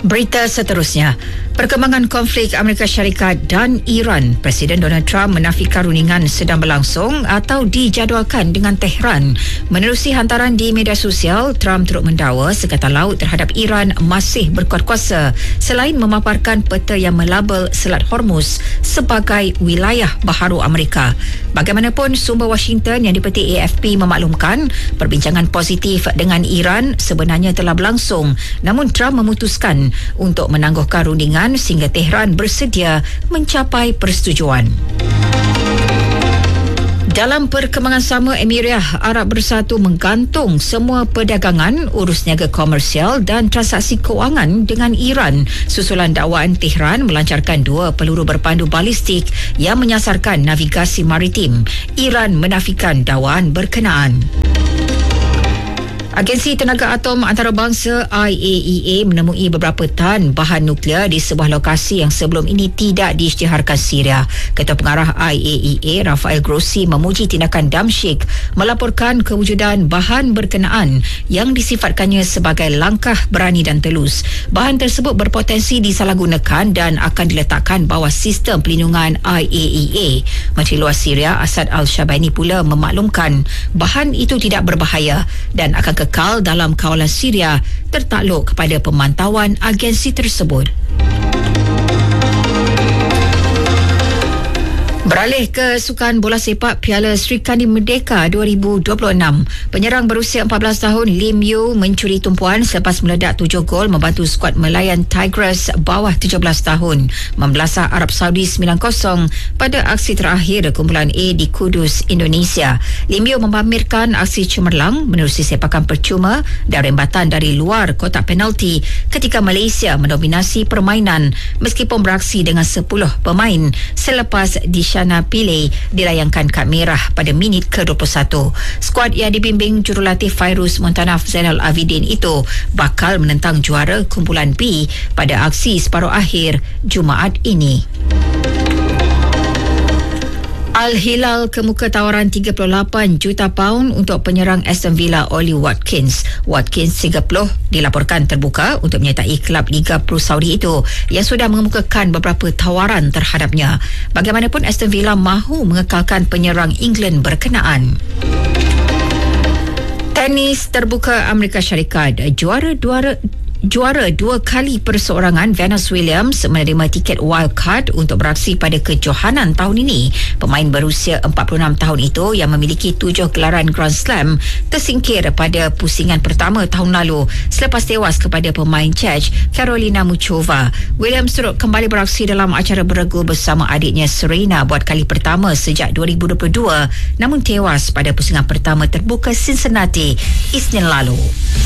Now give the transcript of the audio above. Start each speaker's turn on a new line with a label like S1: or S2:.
S1: Berita seterusnya, perkembangan konflik Amerika Syarikat dan Iran. Presiden Donald Trump menafikan rundingan sedang berlangsung atau dijadualkan dengan Tehran. Menerusi hantaran di media sosial, Trump turut mendakwa Sekatan Laut terhadap Iran masih berkuat kuasa selain memaparkan peta yang melabel Selat Hormuz sebagai wilayah baharu Amerika. Bagaimanapun, sumber Washington yang dipetik AFP memaklumkan perbincangan positif dengan Iran sebenarnya telah berlangsung, namun Trump memutuskan untuk menangguhkan rundingan sehingga Tehran bersedia mencapai persetujuan. Dalam perkembangan sama, Emirat Arab Bersatu menggantung semua perdagangan, urus niaga komersial dan transaksi kewangan dengan Iran susulan dakwaan Tehran melancarkan 2 peluru berpandu balistik yang menyasarkan navigasi maritim. Iran menafikan dakwaan berkenaan. Agensi Tenaga Atom Antarabangsa IAEA menemui beberapa tan bahan nuklear di sebuah lokasi yang sebelum ini tidak diisytiharkan Syria. Ketua Pengarah IAEA Rafael Grossi memuji tindakan Damsyik melaporkan kewujudan bahan berkenaan yang disifatkannya sebagai langkah berani dan telus. Bahan tersebut berpotensi disalahgunakan dan akan diletakkan bawah sistem pelindungan IAEA. Menteri Luar Syria Asad Al-Shabaini pula memaklumkan bahan itu tidak berbahaya dan akan kekal dalam kawalan Syria tertakluk kepada pemantauan agensi tersebut. Beralih ke Sukan Bola Sepak Piala Sri Kandi Merdeka 2026. Penyerang berusia 14 tahun Lim Yu mencuri tumpuan selepas meledak 7 gol membantu skuad melayan Tigers bawah 17 tahun membelasah Arab Saudi 9-0 pada aksi terakhir kumpulan A di Kudus, Indonesia. Lim Yu memamerkan aksi cemerlang menerusi sepakan percuma dan rembatan dari luar kotak penalti ketika Malaysia mendominasi permainan meskipun beraksi dengan 10 pemain selepas Shana Pillay dilayangkan kad merah pada minit ke-21. Skuad yang dibimbing jurulatih Fairuz Montanaf Zainal Abidin itu bakal menentang juara kumpulan B pada aksi separuh akhir Jumaat ini. Al-Hilal kemuka tawaran 38 juta paun untuk penyerang Aston Villa Ollie Watkins. Watkins 30 dilaporkan terbuka untuk menyertai kelab Liga Pro Saudi itu yang sudah mengemukakan beberapa tawaran terhadapnya. Bagaimanapun, Aston Villa mahu mengekalkan penyerang England berkenaan. Tenis terbuka Amerika Syarikat. Juara 2 kali perseorangan Venus Williams menerima tiket wildcard untuk beraksi pada kejohanan tahun ini. Pemain berusia 46 tahun itu yang memiliki 7 gelaran Grand Slam tersingkir pada pusingan pertama tahun lalu selepas tewas kepada pemain Czech Karolina Muchova. Williams turut kembali beraksi dalam acara beregu bersama adiknya Serena buat kali pertama sejak 2022, namun tewas pada pusingan pertama terbuka Cincinnati Isnin lalu.